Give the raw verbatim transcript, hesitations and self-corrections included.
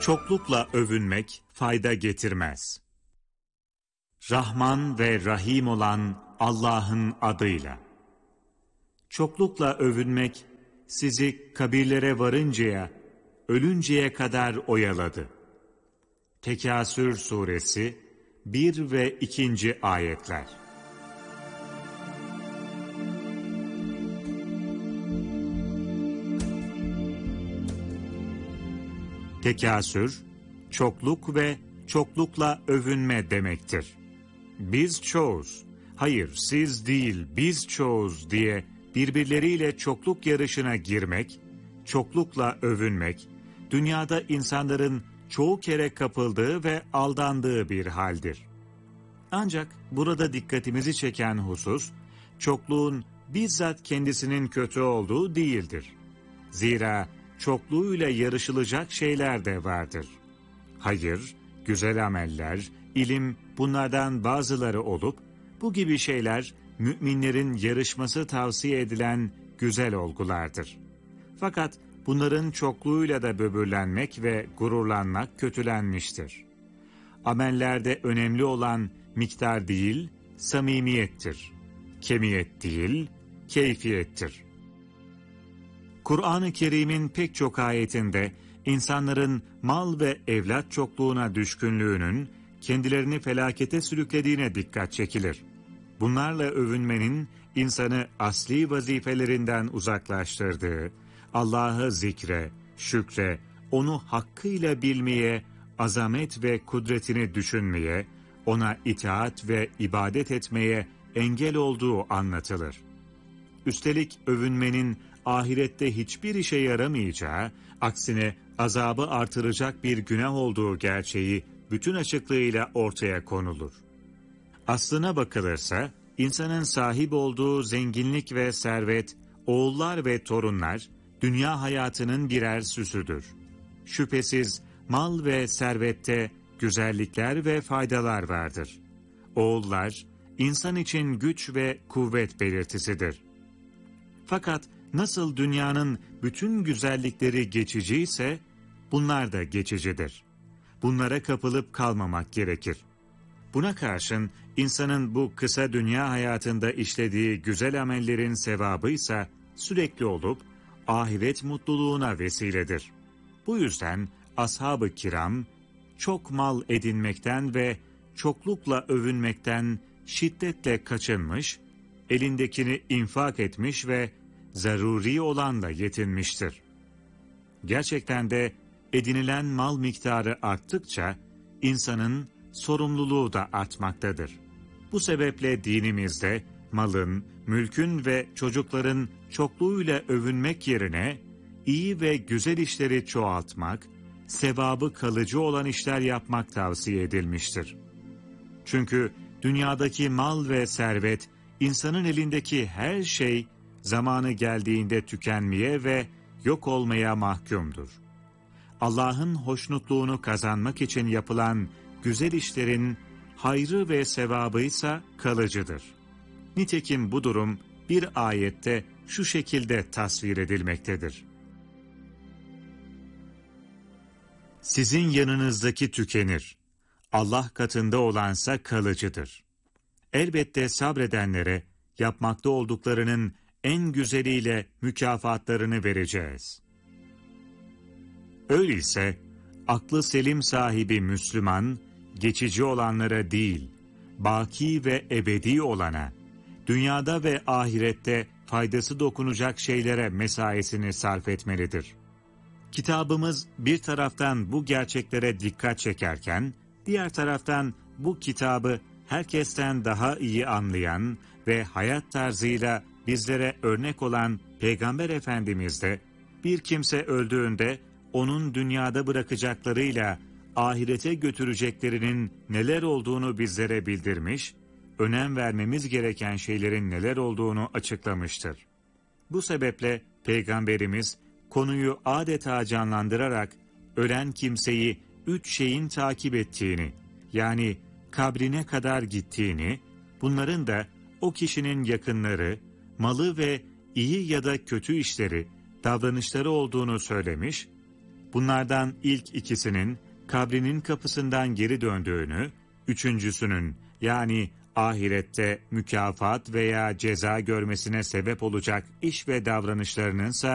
Çoklukla övünmek fayda getirmez. Rahman ve Rahim olan Allah'ın adıyla. Çoklukla övünmek sizi kabirlere varıncaya, ölünceye kadar oyaladı. Tekasür suresi bir ve ikinci ayetler. Tekasür, çokluk ve çoklukla övünme demektir. Biz çoğuz, hayır siz değil biz çoğuz diye birbirleriyle çokluk yarışına girmek, çoklukla övünmek, dünyada insanların çoğu kere kapıldığı ve aldandığı bir haldir. Ancak burada dikkatimizi çeken husus, çokluğun bizzat kendisinin kötü olduğu değildir. Zira çokluğuyla yarışılacak şeyler de vardır. Hayır, güzel ameller, ilim bunlardan bazıları olup, bu gibi şeyler müminlerin yarışması tavsiye edilen güzel olgulardır. Fakat bunların çokluğuyla da böbürlenmek ve gururlanmak kötülenmiştir. Amellerde önemli olan miktar değil, samimiyettir. Kemiyet değil, keyfiyettir. Kur'an-ı Kerim'in pek çok ayetinde insanların mal ve evlat çokluğuna düşkünlüğünün kendilerini felakete sürüklediğine dikkat çekilir. Bunlarla övünmenin insanı asli vazifelerinden uzaklaştırdığı, Allah'ı zikre, şükre, onu hakkıyla bilmeye, azamet ve kudretini düşünmeye, ona itaat ve ibadet etmeye engel olduğu anlatılır. Üstelik övünmenin ahirette hiçbir işe yaramayacağı, aksine azabı artıracak bir günah olduğu gerçeği bütün açıklığıyla ortaya konulur. Aslına bakılırsa, insanın sahip olduğu zenginlik ve servet, oğullar ve torunlar, dünya hayatının birer süsüdür. Şüphesiz mal ve servette güzellikler ve faydalar vardır. Oğullar, insan için güç ve kuvvet belirtisidir. Fakat nasıl dünyanın bütün güzellikleri geçiciyse, bunlar da geçicidir. Bunlara kapılıp kalmamak gerekir. Buna karşın insanın bu kısa dünya hayatında işlediği güzel amellerin sevabıysa sürekli olup ahiret mutluluğuna vesiledir. Bu yüzden ashab-ı kiram çok mal edinmekten ve çoklukla övünmekten şiddetle kaçınmış, elindekini infak etmiş ve zaruri olanla yetinmiştir. Gerçekten de edinilen mal miktarı arttıkça insanın sorumluluğu da artmaktadır. Bu sebeple dinimizde malın, mülkün ve çocukların çokluğuyla övünmek yerine iyi ve güzel işleri çoğaltmak, sevabı kalıcı olan işler yapmak tavsiye edilmiştir. Çünkü dünyadaki mal ve servet, insanın elindeki her şey zamanı geldiğinde tükenmeye ve yok olmaya mahkumdur. Allah'ın hoşnutluğunu kazanmak için yapılan güzel işlerin hayrı ve sevabıysa kalıcıdır. Nitekim bu durum bir ayette şu şekilde tasvir edilmektedir. Sizin yanınızdaki tükenir, Allah katında olansa kalıcıdır. Elbette sabredenlere yapmakta olduklarının en güzeliyle mükafatlarını vereceğiz. Öyleyse aklı selim sahibi Müslüman, geçici olanlara değil, baki ve ebedi olana, dünyada ve ahirette faydası dokunacak şeylere mesaisini sarf etmelidir. Kitabımız bir taraftan bu gerçeklere dikkat çekerken, diğer taraftan bu kitabı herkesten daha iyi anlayan ve hayat tarzıyla bizlere örnek olan Peygamber Efendimiz de bir kimse öldüğünde onun dünyada bırakacaklarıyla ahirete götüreceklerinin neler olduğunu bizlere bildirmiş, önem vermemiz gereken şeylerin neler olduğunu açıklamıştır. Bu sebeple Peygamberimiz konuyu adeta canlandırarak ölen kimseyi üç şeyin takip ettiğini, yani kabrine kadar gittiğini, bunların da o kişinin yakınları, malı ve iyi ya da kötü işleri, davranışları olduğunu söylemiş, Bunlardan ilk ikisinin kabrinin kapısından geri döndüğünü, üçüncüsünün yani ahirette mükafat veya ceza görmesine sebep olacak iş ve davranışlarının